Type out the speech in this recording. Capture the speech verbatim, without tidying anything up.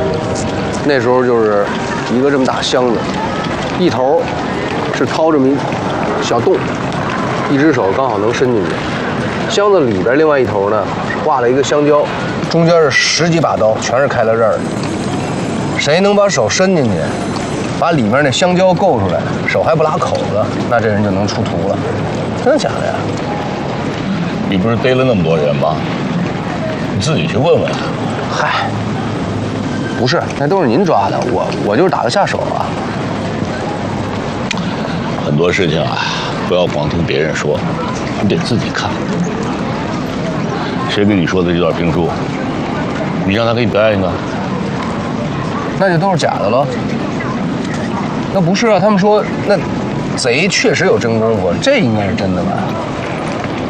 那时候就是一个这么大箱子，一头是掏这么一小洞，一只手刚好能伸进去。箱子里边另外一头呢挂了一个香蕉，中间是十几把刀，全是开了刃儿的。谁能把手伸进去，把里面那香蕉够出来，手还不拉口子，那这人就能出徒了。真的假的呀？ 你不是逮了那么多人吗？你自己去问问。 嗨，不是，那都是您抓的，我我就是打得下手啊。 很多事情啊，不要光听别人说，你得自己看。谁给你说的这段评书？你让他给你表演一个。 那就都是假的了。那不是啊，他们说那贼确实有真功夫，这应该是真的吧？